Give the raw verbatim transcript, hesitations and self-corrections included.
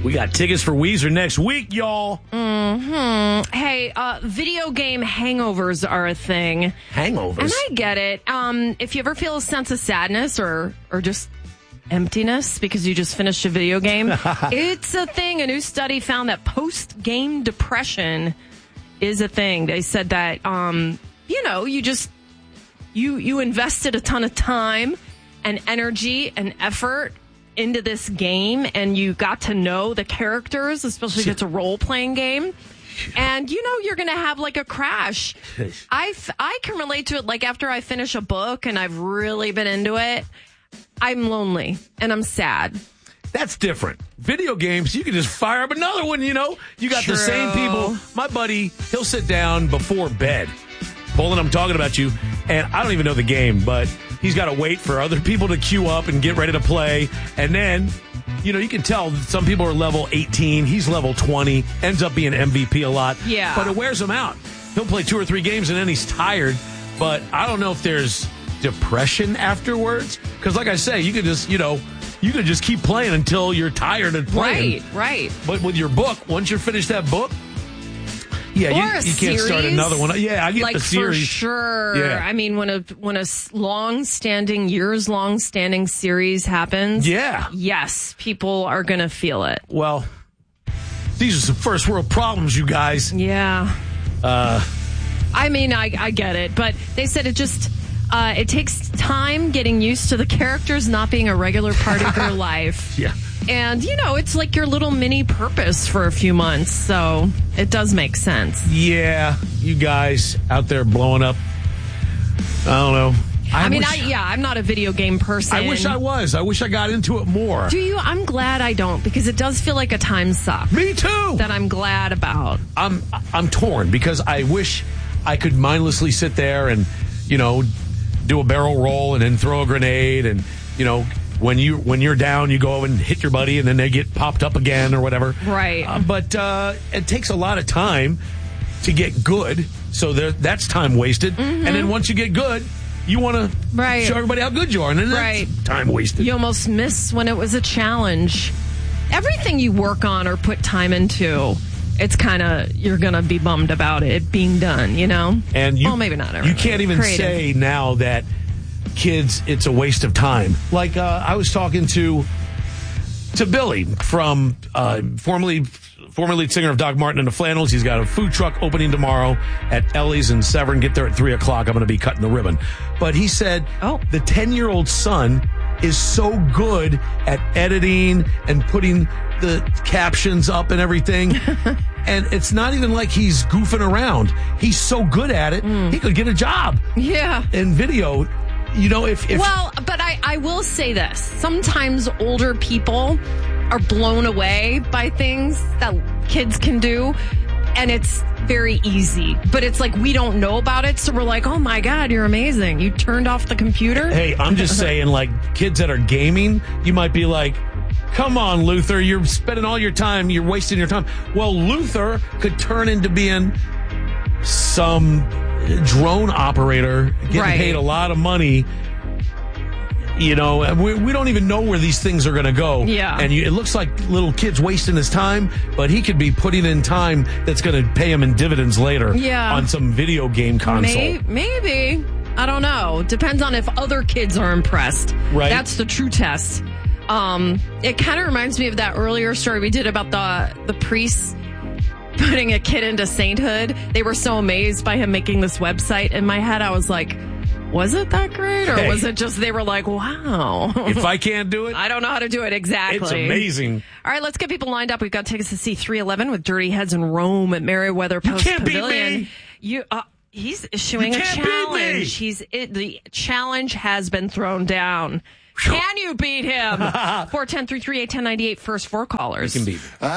We got tickets for Weezer next week, y'all. Mm-hmm. Hey, uh, video game hangovers are a thing. Hangovers? And I get it. Um, if you ever feel a sense of sadness or, or just emptiness because you just finished a video game, it's a thing. A new study found that post-game depression is a thing. They said that, um, you know, you just, you, you invested a ton of time and energy and effort into this game, and you got to know the characters, especially if it's a role-playing game. And, you know, you're going to have, like, a crash. I, I can relate to it, like, after I finish a book and I've really been into it, I'm lonely and I'm sad. That's different. Video games, you can just fire up another one, you know? You got True. the same people. My buddy, he'll sit down before bed. Bolin, I'm talking about you, and I don't even know the game, but he's got to wait for other people to queue up and get ready to play. And then, you know, you can tell some people are level eighteen. He's level twenty, ends up being M V P a lot. Yeah. But it wears him out. He'll play two or three games, and then he's tired. But I don't know if there's depression afterwards. Because like I say, you could just, you know, you could just keep playing until you're tired of playing. Right, right. But with your book, once you're finished that book, yeah, you, you can't start another one. Yeah, I get like the series. For sure. Yeah. I mean, when a when a long-standing, years-long-standing series happens, yeah, yes, people are going to feel it. Well, these are some first-world problems, you guys. Yeah. Uh, I mean, I, I get it, but they said it just... Uh, it takes time getting used to the characters not being a regular part of your life. Yeah. And, you know, it's like your little mini purpose for a few months. So it does make sense. Yeah. You guys out there blowing up. I don't know. I, I mean, wish, I, yeah, I'm not a video game person. I wish I was. I wish I got into it more. Do you? I'm glad I don't, because it does feel like a time suck. Me too. That I'm glad about. I'm, I'm torn because I wish I could mindlessly sit there and, you know, do a barrel roll and then throw a grenade, and you know when you when you're down you go and hit your buddy and then they get popped up again or whatever. Right. Uh, but uh, it takes a lot of time to get good, so there, that's time wasted. Mm-hmm. And then once you get good, you want to right. show everybody how good you are, and then right. that's time wasted. You almost miss when it was a challenge. Everything you work on or put time into, it's kind of, you're going to be bummed about it being done, you know? And you, well, maybe not everything. You can't even Creative. say now that kids, it's a waste of time. Like, uh, I was talking to to Billy from, uh, formerly, former lead singer of Doc Martin and the Flannels. He's got a food truck opening tomorrow at Ellie's in Severn. Get there at three o'clock. I'm going to be cutting the ribbon. But he said oh. the ten-year-old son is so good at editing and putting the captions up and everything. And it's not even like he's goofing around. He's so good at it, mm. he could get a job. Yeah. In video, you know, if... if well, but I, I will say this. Sometimes older people are blown away by things that kids can do. And it's very easy. But it's like we don't know about it, so we're like, oh my God, you're amazing. You turned off the computer? Hey, I'm just saying, like, kids that are gaming, you might be like, come on, Luther, you're spending all your time, you're wasting your time. Well, Luther could turn into being some drone operator, getting right. paid a lot of money. You know, we, we don't even know where these things are going to go. Yeah. And you, it looks like little kids wasting his time, but he could be putting in time that's going to pay him in dividends later yeah. on some video game console. Maybe. maybe. I don't know. Depends on if other kids are impressed. Right. That's the true test. Um, it kind of reminds me of that earlier story we did about the the priests putting a kid into sainthood. They were so amazed by him making this website. In my head, I was like, was it that great? Or hey, was it just they were like, wow. If I can't do it, I don't know how to do it exactly. It's amazing. All right, let's get people lined up. We've got tickets to see three eleven with Dirty Heads in Rome at Merriweather Post you can't Pavilion. Beat me. You uh, he's issuing you a can't challenge. Beat me. He's it, the challenge has been thrown down. Can you beat him? four one zero, three three eight, one zero nine eight, first four callers. You can beat me.